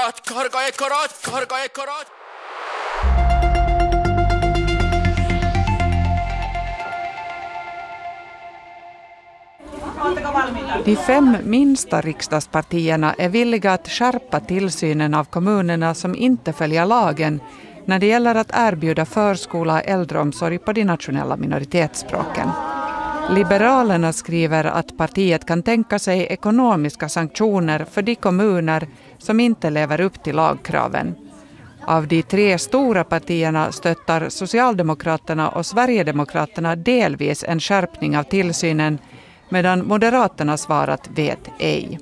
korot. De 5 minsta riksdagspartierna är villiga att skärpa tillsynen av kommunerna som inte följer lagen när det gäller att erbjuda förskola och äldreomsorg på de nationella minoritetsspråken. Liberalerna skriver att partiet kan tänka sig ekonomiska sanktioner för de kommuner som inte lever upp till lagkraven. Av de 3 stora partierna stöttar Socialdemokraterna och Sverigedemokraterna delvis en skärpning av tillsynen, medan Moderaterna svarat vet ej.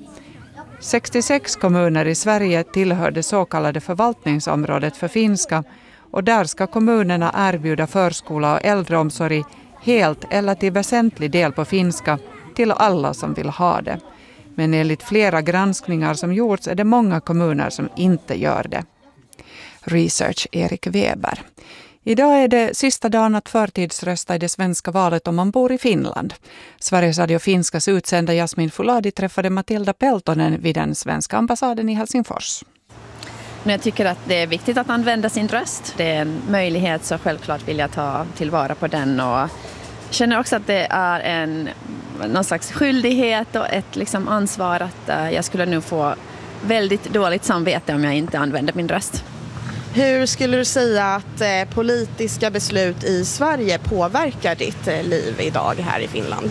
66 kommuner i Sverige tillhör det så kallade förvaltningsområdet för finska, och där ska kommunerna erbjuda förskola och äldreomsorg helt eller till väsentlig del på finska till alla som vill ha det. Men enligt flera granskningar som gjorts är det många kommuner som inte gör det. Research Erik Weber. Idag är det sista dagen att förtidsrösta i det svenska valet om man bor i Finland. Sveriges Radio Finskas utsända Jasmin Fuladi träffade Matilda Peltonen vid den svenska ambassaden i Helsingfors. Jag tycker att det är viktigt att använda sin röst. Det är en möjlighet, så självklart vill jag ta tillvara på den. Och känner också att det är någon slags skyldighet och ett ansvar att jag skulle nu få väldigt dåligt samvete om jag inte använder min röst. Hur skulle du säga att politiska beslut i Sverige påverkar ditt liv idag här i Finland?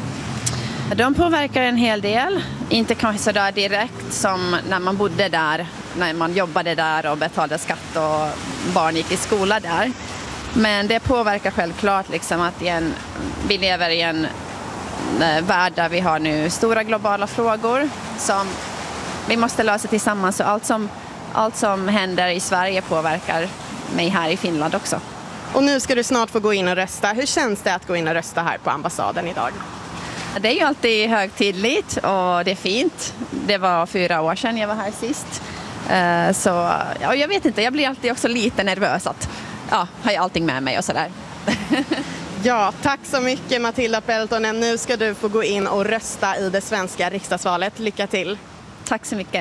De påverkar en hel del. Inte kanske så där direkt som när man bodde där, när man jobbade där och betalade skatt och barn gick i skola där. Men det påverkar självklart att vi lever i en värld där vi har nu stora globala frågor som vi måste lösa tillsammans. Och allt som händer i Sverige påverkar mig här i Finland också. Och nu ska du snart få gå in och rösta. Hur känns det att gå in och rösta här på ambassaden idag? Det är ju alltid högtidligt och det är fint. Det var 4 år sedan jag var här sist. Så jag vet inte, jag blir alltid också lite nervös att har jag allting med mig och sådär. Ja, tack så mycket Matilda Peltonen. Nu ska du få gå in och rösta i det svenska riksdagsvalet. Lycka till! Tack så mycket!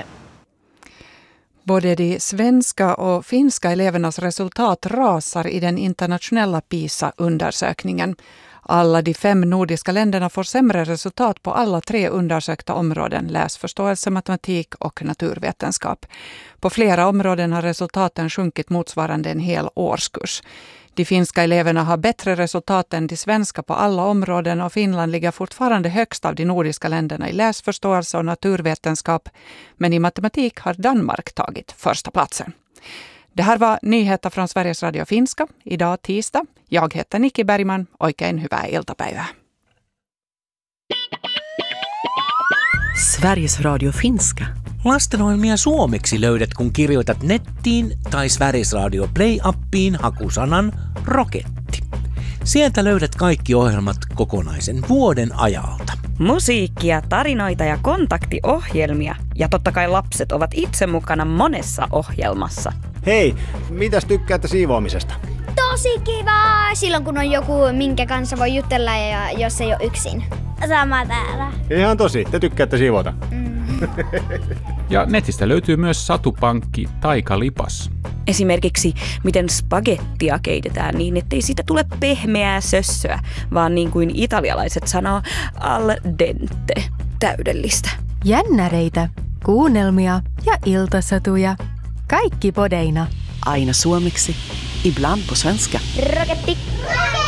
Både de svenska och finska elevernas resultat rasar i den internationella PISA-undersökningen. Alla de 5 nordiska länderna får sämre resultat på alla 3 undersökta områden, läsförståelse, matematik och naturvetenskap. På flera områden har resultaten sjunkit motsvarande en hel årskurs. De finska eleverna har bättre resultat än de svenska på alla områden, och Finland ligger fortfarande högst av de nordiska länderna i läsförståelse och naturvetenskap, men i matematik har Danmark tagit första platsen. Det här var nyheter från Sveriges Radio Finska, idag tisdag. Jag heter Nikki Bergman, oikein hyvää iltapäivää. Sveriges Radio Finska. Lastenohjelmia suomeksi löydät, kun kirjoitat nettiin tai Sveriges Radio Play-appiin hakusanan Roketti. Sieltä löydät kaikki ohjelmat kokonaisen vuoden ajalta. Musiikkia, tarinoita ja kontaktiohjelmia. Ja totta kai lapset ovat itse mukana monessa ohjelmassa. Hei, mitäs tykkäätte siivoamisesta? Tosi kiva! Silloin kun on joku, minkä kanssa voi jutella ja jos ei ole yksin. Sama täällä. Ihan tosi, te tykkäätte siivota. Ja netistä löytyy myös satupankki Taikalipas. Esimerkiksi miten spagettia keitetään niin, ettei siitä tule pehmeää sössöä, vaan niin kuin italialaiset sanoo al dente, täydellistä. Jännäreitä, kuunnelmia ja iltasatuja. Kaikki podeina. Aina suomeksi, ibland på svenska. Roketti!